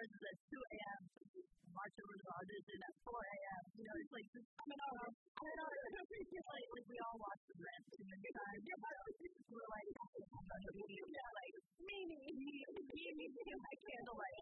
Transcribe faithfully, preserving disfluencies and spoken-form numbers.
ours is at two a.m. March over to the audition at four a.m. You know, it's like just coming on. I don't know. It's like, like we all watch the rent in the time. We're like, yeah, like, me, me, me, me, me, me, me, my candlelight.